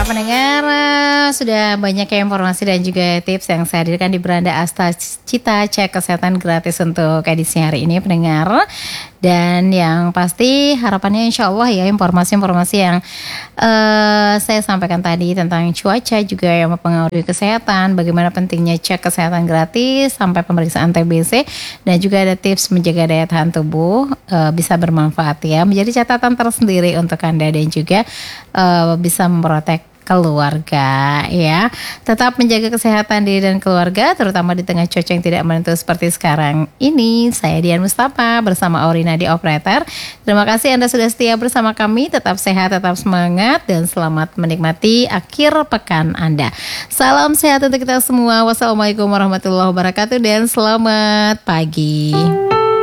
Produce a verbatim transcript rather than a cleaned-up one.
pendengar, sudah banyak ya informasi dan juga tips yang saya hadirkan di Beranda Asta Cita Cek Kesehatan gratis untuk edisi hari ini pendengar. Dan yang pasti harapannya insya Allah ya informasi-informasi yang uh, saya sampaikan tadi tentang cuaca juga yang mempengaruhi kesehatan, bagaimana pentingnya cek kesehatan gratis sampai pemeriksaan T B C, dan juga ada tips menjaga daya tahan tubuh uh, bisa bermanfaat ya, menjadi catatan tersendiri untuk Anda dan juga uh, bisa memprotek keluarga ya. Tetap menjaga kesehatan diri dan keluarga, terutama di tengah cuaca yang tidak menentu seperti sekarang ini. Saya Dian Mustafa bersama Aurina di operator. Terima kasih Anda sudah setia bersama kami. Tetap sehat, tetap semangat, dan selamat menikmati akhir pekan Anda. Salam sehat untuk kita semua. Wassalamualaikum warahmatullahi wabarakatuh dan selamat pagi.